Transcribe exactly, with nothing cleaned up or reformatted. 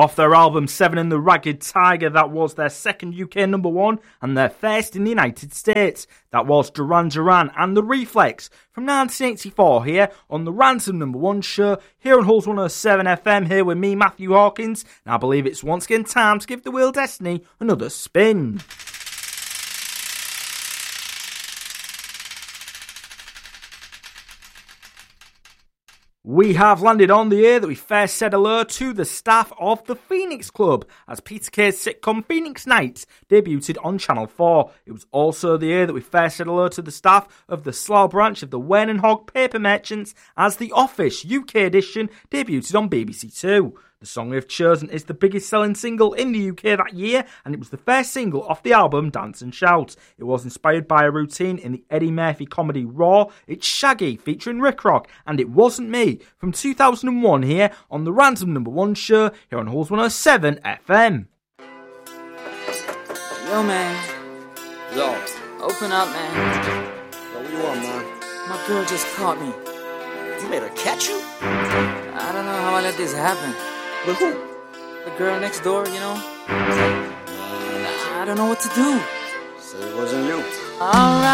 Off their album Seven and the Ragged Tiger, that was their second U K number one and their first in the United States. That was Duran Duran and The Reflex from nineteen eighty-four here on the Ransom number one show here on Hulls one oh seven F M, here with me, Matthew Hawkins, and I believe it's once again time to give the Wheel of Destiny another spin. We have landed on the year that we first said hello to the staff of the Phoenix Club as Peter Kay's sitcom Phoenix Nights debuted on Channel four. It was also the year that we first said hello to the staff of the Slough branch of the Wayne and Hogg Paper Merchants as The Office U K edition debuted on B B C Two. The song we've chosen is the biggest selling single in the U K that year, and it was the first single off the album Dance and Shout. It was inspired by a routine in the Eddie Murphy comedy Raw. It's Shaggy featuring Rick Rock and It Wasn't Me from two thousand one here on the Ransom number one show here on Hulls one oh seven F M. Yo, man. Yo. Open up, man. Yo, what you want, man? My girl just caught me. You made her catch you? I don't know how I let this happen. With who? The girl next door, you know? Man, I don't know what to do. so it wasn't you. Alright.